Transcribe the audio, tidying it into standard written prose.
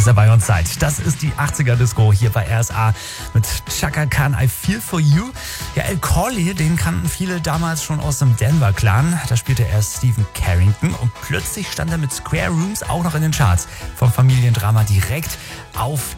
ist dabei und Zeit. Das ist die 80er-Disco hier bei RSA mit Chaka Khan, I Feel For You. Ja, El Corley, den kannten viele damals schon aus dem Denver-Clan. Da spielte er Stephen Carrington und plötzlich stand er mit Square Rooms auch noch in den Charts. Vom Familiendrama direkt auf